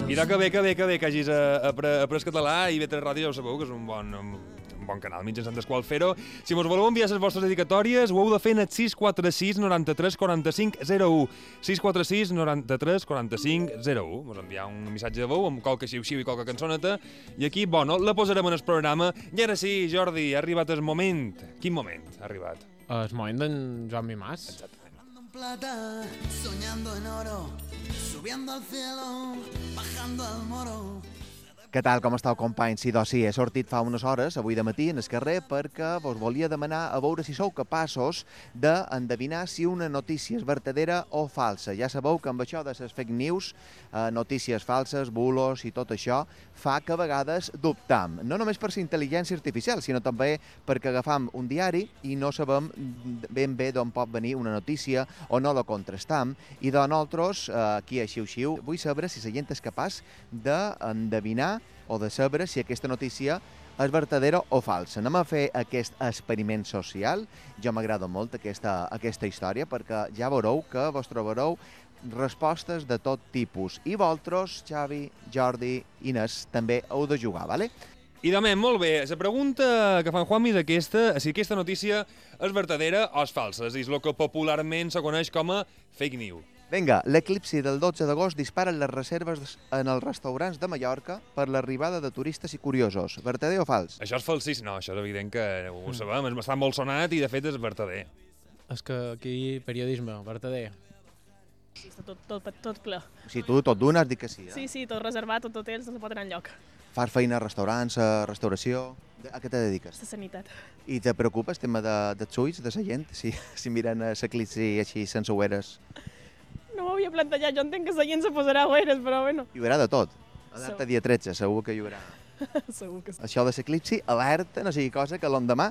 Mira que bé que hagis après català i B3 Ràdio, ja ho sabeu, que és un bon canal mitjançant el qual fer-ho. Si mos voleu enviar les vostres dedicatòries, ho heu de fer en el 646 93 45 01. 646 93 45 01. Mos enviar un missatge de veu amb qualque xiu-xiu i qualque cançoneta. I aquí, bueno, la posarem en el programa. I ara sí, Jordi, ha arribat el moment. Quin moment ha arribat? El moment d'en Joan Mimàs. Exactament. Plata, soñando en oro, subiendo al cielo, bajando al moro. Què tal, com estàu, companys? Sí, doncs sí, he sortit fa unes hores, avui de matí, en el carrer, perquè vos volia demanar a veure si sou capaços d'endevinar si una notícia és vertadera o falsa. Ja sabeu que amb això de les fake news, notícies falses, bulos i tot això, fa que a vegades dubtam. No només per la intel·ligència artificial, sinó també perquè agafam un diari i no sabem ben bé d'on pot venir una notícia o no la contrastam. I de nosaltres, aquí a Xiu-Xiu, vull saber si la gent és capaç d'endevinar o de saber si aquesta notícia és vertadera o falsa. Anem a fer aquest experiment social. Jo m'agrada molt aquesta història perquè ja veureu que vos trobareu respostes de tot tipus. I vosaltres, Xavi, Jordi, Inés, també heu de jugar, vale? I també, molt bé, la pregunta que fan Juanmi és si aquesta notícia és vertadera o és falsa. És el que popularment se coneix com a fake news. Vinga, l'eclipsi del 12 d'agost dispara les reserves en els restaurants de Mallorca per l'arribada de turistes i curiosos. Vertader o fals? Això és falsís? No, això és evident que ho sabem, està molt sonat i de fet és vertader. És que aquí periodisme, vertader. Sí, està tot clar. Si tu tot d'una has dit que sí, eh? Sí, tot reservat, tot hotels, no se pot anar enlloc. Fas feina a restaurants, a restauració... A què te dediques? La sanitat. I te preocupa el tema dels ulls, de la gent? Si miren l'eclipsi així sense ulleres? No m'ho havia plantejat, jo entenc que la gent se posarà ulleres, però bueno. Hi haurà de tot. Alerta dia 13, segur que hi haurà. Segur que sí. Això de l'eclipsi, alerta, no sigui cosa, que l'endemà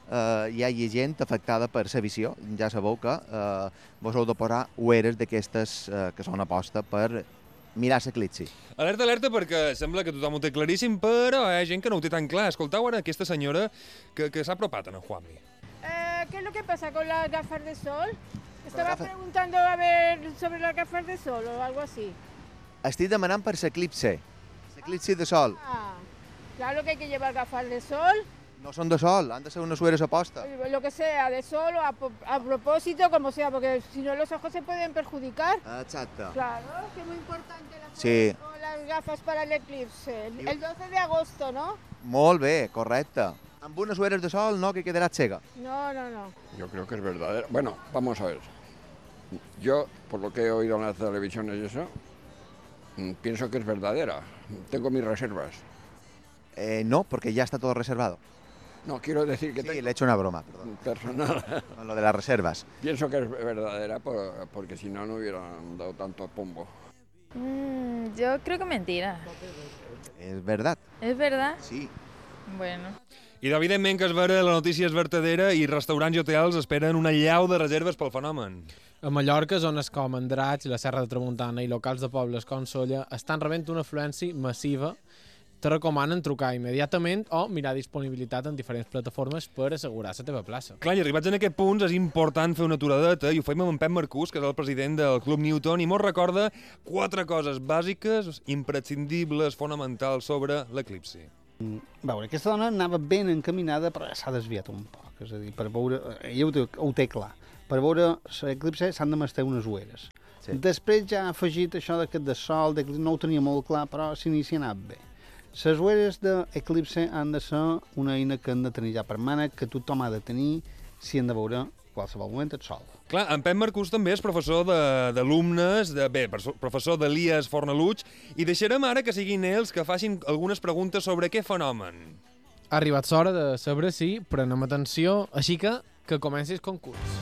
hi hagi gent afectada per la visió. Ja sabeu que vos heu de posar ulleres d'aquestes que són aposta per mirar l'eclipsi. Alerta, alerta, perquè sembla que tothom ho té claríssim, però hi ha gent que no ho té tan clar. Escoltau ara aquesta senyora que s'ha apropat en el Juanmi. ¿Qué es lo que pasa con las gafas de sol? Estaba gafas- preguntando a ver sobre las gafas de sol o algo así. Estic demanant per l'eclipsi de sol. Ah, claro que hay que llevar gafas de sol, No són de sol, han de ser unes ulleres aposta. lo que sea, de sol o a propósito, como sea, porque si no los ojos se pueden perjudicar. Exacte. Claro, que es muy importante Sí. o las gafas para el eclipse. El 12 de agosto, ¿no? Molt bé, correcte. Amb unes ulleres de sol no, que quedaràs cega. No, no, no. Yo creo que es verdadera. Bueno, vamos a ver. Yo, por lo que he oído en las televisiones y eso, pienso que es verdadera. Tengo mis reservas. No, porque ya está todo reservado. No, quiero decir que Sí, tengo le he hecho una broma, perdón. personal. Con lo de las reservas. Pienso que es verdadera porque si no, no hubieran dado tanto pombo. Yo creo que mentira. Es verdad. ¿Es verdad? Sí. Bueno. I evidentment que es veure la notícia és vertadera i restaurants i hotels esperen una llau de reserves pel fenomen. A Mallorca, zones com Andratx, la Serra de Tramuntana i locals de pobles com Sóller estan rebent una afluència massiva. Te recomanen trucar immediatament o mirar disponibilitat en diferents plataformes per assegurar la teva plaça. Clar, i arribats en aquest punt és important fer una aturadeta i ho fem amb en Pep Marcús, que és el president del Club Newton, i mos recorda 4 coses bàsiques, imprescindibles, fonamentals sobre l'eclipsi. A veure, aquesta dona anava ben encaminada, però s'ha desviat un poc. És a dir, per veure... Ella ho té clar. Per veure l'eclipse s'han de mestar unes ulleres. Sí. Després ja ha afegit això de sol, no ho tenia molt clar, però s'inicia a anar bé. Les ulleres d'eclipse han de ser una eina que han de tenir ja per mana, que tothom ha de tenir si han de veure qualsevol moment el sol. Clar, en Pep Marcús també és professor d'alumnes, professor d'Elias Fornaluig, i deixarem ara que siguin ells que facin algunes preguntes sobre què fenomen. Ha arribat l'hora de saber si prenem atenció, així que comenci el concurs.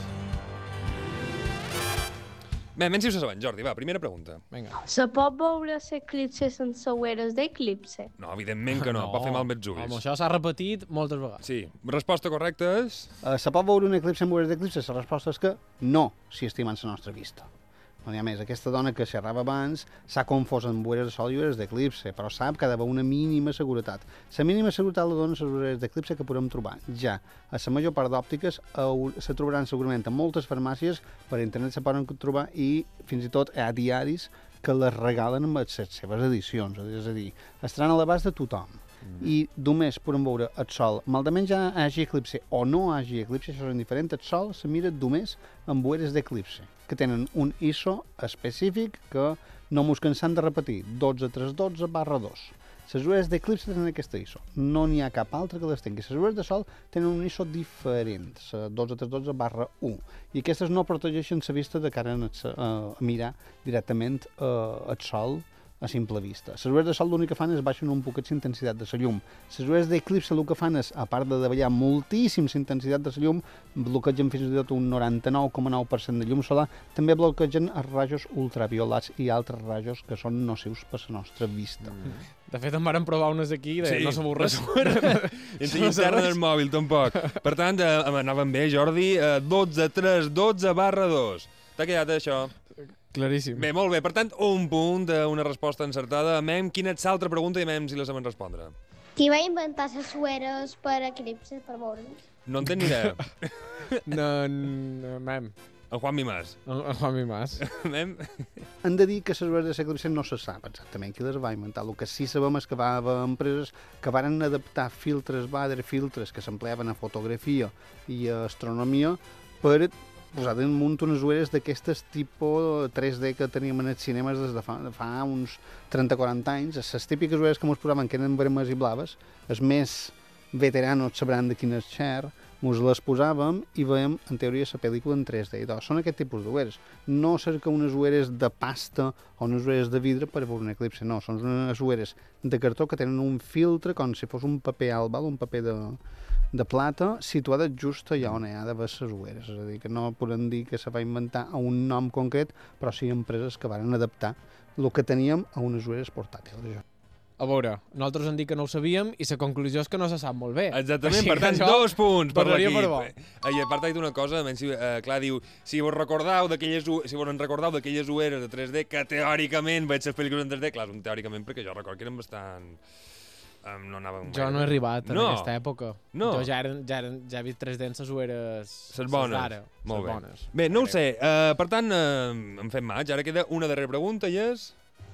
Bé, menys si ho saben, Jordi, va, primera pregunta. Vinga. Se pot veure l'eclipse sense ulleres d'eclipse? No, evidentment que no, pot fer mal amb els ulls. Home, això s'ha repetit moltes vegades. Sí, resposta correcta és... Se pot veure un eclipse amb ulleres d'eclipse? La resposta és que no, si estimant la nostra vista. No hi ha més, aquesta dona que xerrava abans s'ha confós amb ulleres de sol i ulleres d'eclipse, però sap que ha d'haver una mínima seguretat. La mínima seguretat la donen les ulleres d'eclipse que podem trobar ja. A la major part d'òptiques se trobaran segurament a moltes farmàcies, per internet se poden trobar i fins i tot a diaris que les regalen amb les seves edicions, és a dir, estaran a l'abast de tothom. I només podem veure el sol, malament ja hagi eclipse o no hagi eclipse, això és indiferent, el sol se mira només amb ulleres d'eclipse, que tenen un ISO específic que no mos cansem de repetir, 12312/2. Les ulleres d'eclipse tenen aquesta ISO, no n'hi ha cap altra que les tingui. Les ulleres de sol tenen un ISO diferent, 12312/1, i aquestes no protegeixen la vista de cara a mirar directament el sol a simple vista. Les ulleres de sol l'únic que fan és baixen un poquet la intensitat de la llum. Les ulleres d'eclipse el que fan és, a part de davallar moltíssim la intensitat de la llum, bloquegen fins i tot un 99,9% de llum solar, també bloquegen els rajos ultraviolats i altres rajos que són nocius per la nostra vista. De fet, en varen provar unes aquí i no sabut res. I en interna del mòbil, tampoc. Per tant, anàvem bé, Jordi. 12312/2. T'ha quedat això? Claríssim. Bé, molt bé. Per tant, un punt d'una resposta encertada. Mem, quina ets l'altra pregunta i mem si la sabem respondre. Qui va inventar les sueres per eclipse, per veure'ls? No en tens ni idea. No, mem. En Juan Mimàs. En Juan Mimàs. Mem? Han de dir que les ulleres d'eclipse no se sap exactament qui les va inventar. El que sí sabem és que va haver empreses que varen adaptar filtres, filtres que s'empleaven a fotografia i a astronomia per posar damunt unes ulleres d'aquestes tipus 3D que teníem en els cinemes des de fa uns 30-40 anys. Les típiques ulleres que ens posaven, que eren vermes i blaves, els més veteranos sabran de quin és xer, ens les posàvem i veiem, en teoria, la pel·lícula en 3D. Són aquest tipus d'ulleres. No cerca unes ulleres de pasta o unes ulleres de vidre per veure un eclipse, no. Són unes ulleres de cartó que tenen un filtre com si fos un paper albal, un paper de plata, situada just allà on hi ha d'haver les ulleres. És a dir, que no podem dir que se va inventar a un nom concret, però sí empreses que van adaptar el que teníem a unes ulleres portàtils. A veure, nosaltres hem dit que no ho sabíem i la conclusió és que no se sap molt bé. Exactament, per tant, 2 punts per l'equip. I a part, ha dit una cosa, clar, diu, si vos recordeu d'aquelles ulleres de 3D, que teòricament veig les pel·lícules en 3D, clar, teòricament, perquè jo recordo que eren bastant... no anàvem jo no he arribat en aquesta època. No. Jo ja he vist 3D en les ulleres... Les bones. Molt bé. Bé, no ho sé. Per tant, hem fet maig. Ara queda una darrera pregunta i és...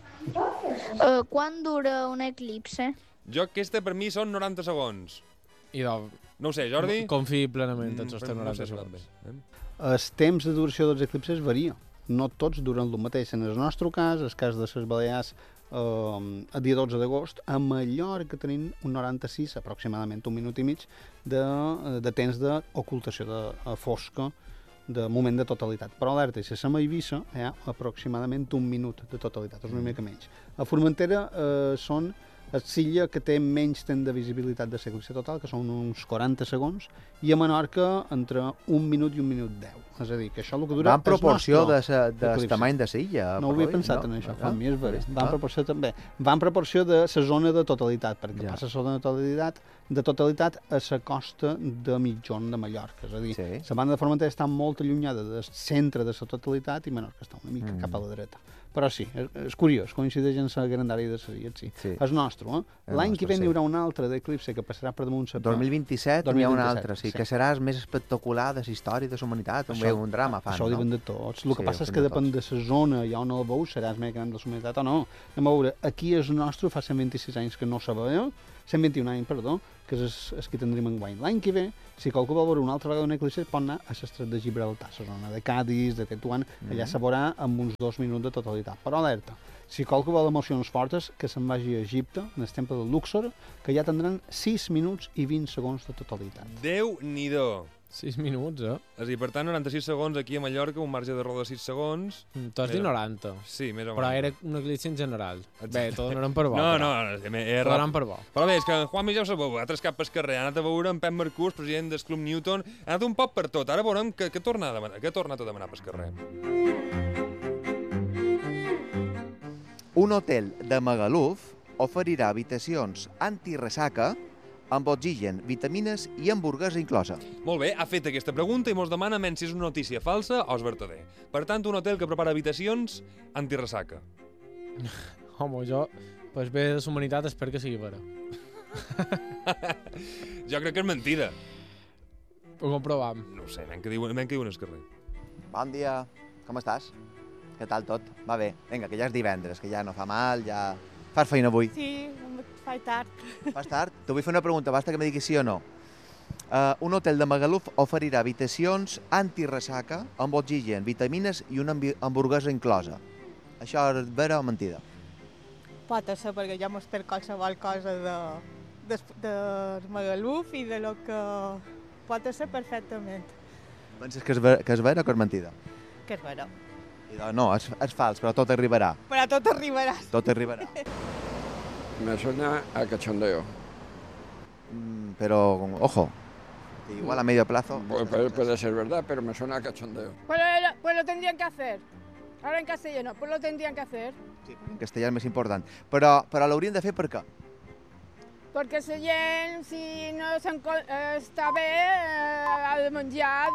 Quan dura un eclipse? Jo aquesta per mi són 90 segons. No ho sé, Jordi? Confiï plenament en els 90 segons. El temps de duració dels eclipses varia. No tots duren el mateix. En el nostre cas, el cas de les Balears, el dia 12 d'agost, a Mallorca tenim un 96, aproximadament un minut i mig, de temps d'ocultació de fosca, de moment de totalitat. Però alerta, si som a Eivissa, hi ha aproximadament un minut de totalitat, és una mica menys. A Formentera són l'illa que té menys temps de visibilitat de l'eclipse total, que són uns 40 segons, i a Menorca entre un minut i un minut 10. És a dir, que això el que dura... Va en proporció del tamany de l'illa. No ho havia pensat en això, fa mi és ver. Va en proporció també. Va en proporció de la zona de totalitat, perquè passa la zona de totalitat a la costa de mitjon de Mallorca. És a dir, la banda de Formentera està molt allunyada del centre de la totalitat i Menorca està una mica cap a la dreta. Però sí, és curiós, coincideix en la grandària de l'illa, sí. És nostre, eh? L'any que ve n'hi haurà un altre d'eclipse que passarà per damunt la... 2027 n'hi ha un altre, sí, que serà el més espectacular de la història de la humanitat, un drama fan, això ho diuen de tots. El que passa és que depèn de la zona i on el veus, serà el més gran de la humanitat o no. Anem a veure, aquí és nostre, fa 126 anys que no sabeu, 121 anys, perdó, que és el que tindrem enguany. L'any que ve, si qualcú vol veure una altra vegada un eclipse, pot anar a l'estret de Gibraltar, la zona de Cádiz, de Tetuán, allà se veurà amb uns 2 minuts de totalitat. Però alerta, si qualcú vol emocions fortes, que se'n vagi a Egipte, en el temple de Luxor, que ja tindran 6 minuts i 20 segons de totalitat. Déu-n'hi-do. 6 minuts, eh? És a dir, per tant, 96 segons aquí a Mallorca, un marge d'error de 6 segons... Tu has dit 90. Sí, més o menys. Però era un eclipse en general. Bé, tot donaran per bo. No, donaran per bo. Però bé, és que en Juanmi ja ho sabeu, ha trascat pel carrer, ha anat a veure en Pep Marcús, president del Club Newton, ha anat un poc per tot. Ara veurem què torna a demanar pel carrer. Un hotel de Magaluf oferirà habitacions antiressaca amb oxigen, vitamines i hamburguesa inclosa. Molt bé, ha fet aquesta pregunta i mos demana si és una notícia falsa o és verdader. Per tant, un hotel que prepara habitacions antiressaca. Home, jo, pues bé de la humanitat, espero que sigui vera. Jo crec que és mentida. Ho comprovam. No ho sé, men que diuen al carrer. Bon dia, com estàs? Què tal tot? Va bé. Vinga, que ja és divendres, que ja no fa mal, ja... Fas feina avui? Sí, faig tard. Fas tard? Te vull fer una pregunta, basta que me diguis sí o no. Un hotel de Magaluf oferirà habitacions antiressaca amb oxigen, vitamines i una hamburguesa inclosa. Això és vera o mentida? Pot ser, perquè jo m'espero qualsevol cosa de Magaluf i de lo que pot ser perfectament. Penses que és vera o que és mentida? Que és vera. No, és fals, però tot arribarà. Però tot arribarà. Tot arribarà. Me suena a cachondeo. Pero, ojo, igual a medio plazo... Puede ser verdad, pero me suena a cachondeo. Pues lo tendrían que hacer. Ahora en castellano, pues lo tendrían que hacer. Sí, en castellà és més important. Però l'haurien de fer per què? Perquè la gent, si no està bé, ha de menjar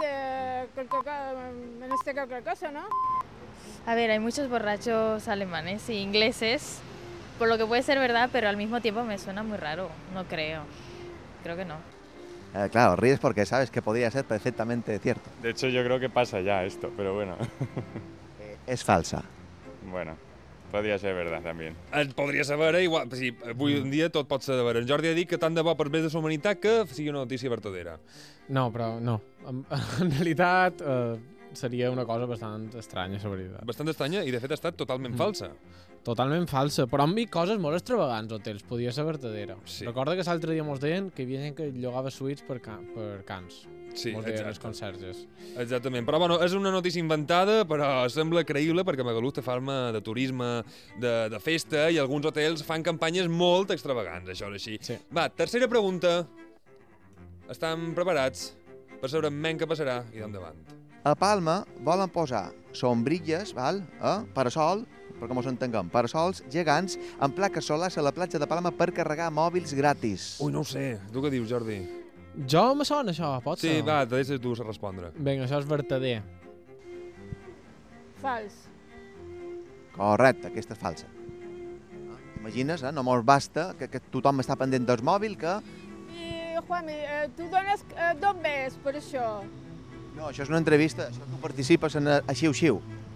qualque cosa, ¿no? A ver, hay muchos borrachos alemanes y ingleses, por lo que puede ser verdad, pero al mismo tiempo me suena muy raro. No creo. Creo que no. Claro, ríes porque sabes que podría ser perfectamente cierto. De hecho, yo creo que pasa ya esto, pero bueno. És falsa. Bueno, podria ser verdad, també. Podria ser vera, igual. Sí, avui en dia tot pot ser de vera. En Jordi ha dit que tant de bo per bé de la humanitat que sigui una notícia vertadera. No, però no. En realitat seria una cosa bastant estranya, la veritat. Bastant estranya i, de fet, ha estat totalment falsa. Totalment falsa, però han vist coses molt extravagants, hotels. Podia ser vertadera. Sí. Recorda que l'altre dia mos deien que hi havia gent que llogava suites per cans. Sí, mos deien els conserges. Exactament. Però, bueno, és una notícia inventada, però sembla creïble perquè Magaluf té fama de turisme, de festa, i alguns hotels fan campanyes molt extravagants, això és així. Sí. Va, tercera pregunta. Estan preparats per saber què passarà i d'endavant. A Palma volen posar sombrilles, parasol, perquè mos entenguem, parasols gegants amb plaques solars a la platja de Palma per carregar mòbils gratis. Ui, no ho sé. Tu què dius, Jordi? Jo me sona això, pot ser? Sí, va, te deixes tu a respondre. Vinga, això és vertader. Fals. Correcte, aquesta és falsa. Imagines, no mos basta que tothom està pendent del mòbil, que... I, Juanmi, tu dones d'on ves per això? No, això és una entrevista, això tu participes en Xiu-Xiu.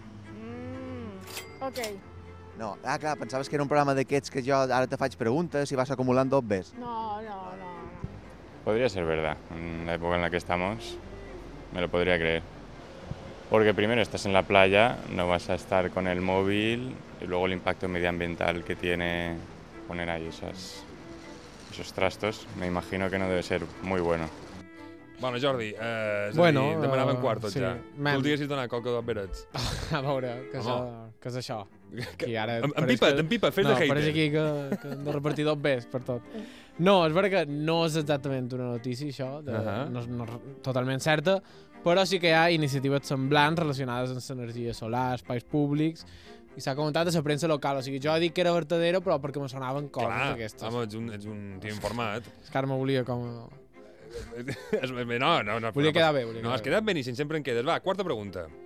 Ok. No, clar, pensaves que era un programa d'aquests que jo ara te faig preguntes i vas acumulant d'on ves. No. Podría ser verdad. En la época en la que estamos, me lo podría creer. Porque primero estás en la playa, no vas a estar con el móvil y luego el impacto medioambiental que tiene poner ahí esos trastos, me imagino que no debe ser muy bueno. Bueno, Jordi, demanaven quart tots sí. ja. Tu el diguessis donar qualque d'on verets. A veure, què és això? En pipa, fes de hater. No, pareix aquí que hem de repartir dos bes per tot. No, és veritat que no és exactament una notícia, això, no totalment certa, però sí que hi ha iniciatives semblants relacionades amb l'energia solar, espais públics, i s'ha comentat a la premsa local. O sigui, jo he dit que era vertadera, però perquè me sonaven coses d'aquestes. Home, ets un tio informat. És que ara me volia com... No. Volia quedar bé. No, has quedat bé i sempre en quedes. Va, quarta pregunta.